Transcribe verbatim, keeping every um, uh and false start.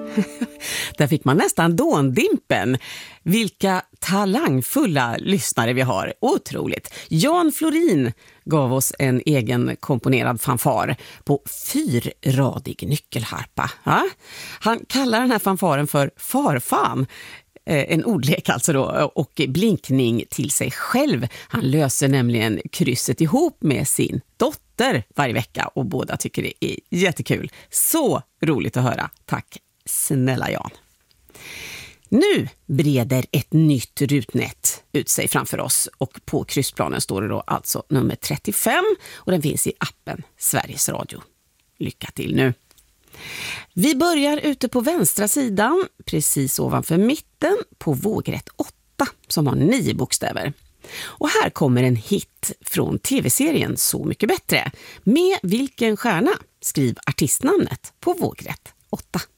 Där fick man nästan dåndimpen. Vilka talangfulla lyssnare vi har. Otroligt. Jan Florin gav oss en egen komponerad fanfar på fyrradig nyckelharpa. Ja? Han kallar den här fanfaren för farfan. En ordlek alltså då, och blinkning till sig själv. Han löser nämligen krysset ihop med sin dotter varje vecka och båda tycker det är jättekul. Så roligt att höra. Tack snälla Jan. Nu breder ett nytt rutnät ut sig framför oss och på kryssplanen står det då alltså nummer trettiofem och den finns i appen Sveriges Radio. Lycka till nu! Vi börjar ute på vänstra sidan, precis ovanför mitten, på vågrätt åtta som har nio bokstäver. Och här kommer en hit från tv-serien Så mycket bättre. Med vilken stjärna? Skriv artistnamnet på vågrätt åtta.